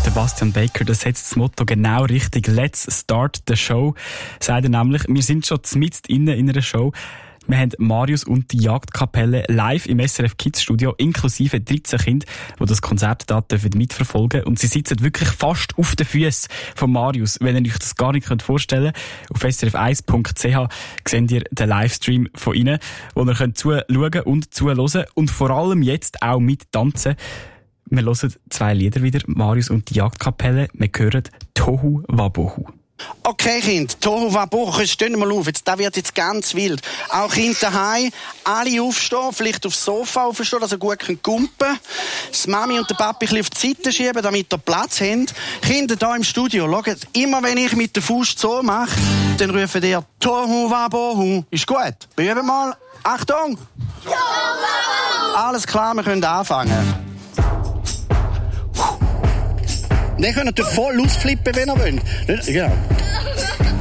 Der Bastian Baker, das setzt das Motto genau richtig. Let's start the show, sagt er nämlich. Wir sind schon mitten in einer Show. Wir haben Marius und die Jagdkapelle live im SRF Kids Studio, inklusive 13 Kinder, die das Konzert da mitverfolgen dürfen. Und sie sitzen wirklich fast auf den Füßen von Marius. Wenn ihr euch das gar nicht vorstellen könnt, auf srf1.ch seht ihr den Livestream von ihnen, wo ihr könnt zuschauen und zuhören und vor allem jetzt auch mittanzen. Wir hören 2 Lieder wieder, Marius und die Jagdkapelle. Wir hören Tohu Wabohu. Okay, Kind, Tohu Wabohu, stehen mal auf, da wird jetzt ganz wild. Auch Kinder daheim, alle aufstehen, vielleicht aufs Sofa aufstehen, dass ihr gut gumpen könnt. Das Mami und der Papi ein bisschen auf die Seite schieben, damit ihr Platz habt. Kinder hier im Studio, schaut, immer wenn ich mit der Faust so mache, dann rufen ihr Tohu Wabohu. Ist gut? Üben mal. Achtung! Tohu Wabohu! Alles klar, wir können anfangen. Ihr könnt natürlich voll ausflippen, wenn ihr wollt. Genau.